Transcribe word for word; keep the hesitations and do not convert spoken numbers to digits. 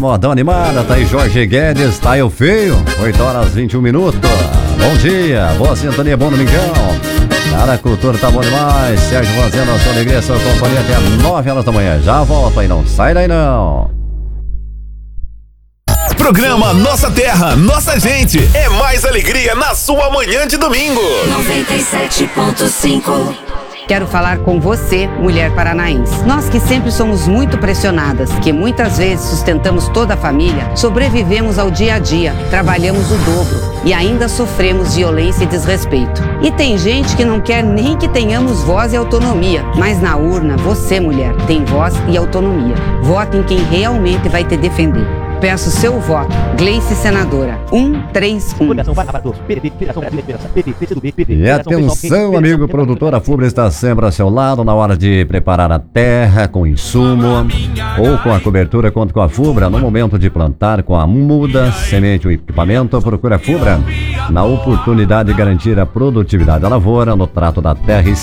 modão animada, tá aí Jorge Guedes, tá aí o feio, oito horas e vinte e um minutos. Bom dia, boa sintonia, bom domingão. Cara, a cultura tá bom demais. Sérgio fazendo a sua alegria, sua companhia até nove horas da manhã. Já volto aí, não sai daí não. Programa Nossa Terra, Nossa Gente. É mais alegria na sua manhã de domingo. noventa e sete ponto cinco. Quero falar com você, mulher paranaense. Nós que sempre somos muito pressionadas, que muitas vezes sustentamos toda a família, sobrevivemos ao dia a dia, trabalhamos o dobro e ainda sofremos violência e desrespeito. E tem gente que não quer nem que tenhamos voz e autonomia, mas na urna, você, mulher, tem voz e autonomia. Vote em quem realmente vai te defender. Peço seu voto. Gleice Senadora, um três um. E atenção, amigo produtor, a Fubra está sempre ao seu lado na hora de preparar a terra com insumo ou com a cobertura, conta com a Fubra no momento de plantar com a muda, semente ou equipamento. Procura a Fubra na oportunidade de garantir a produtividade da lavoura, no trato da terra e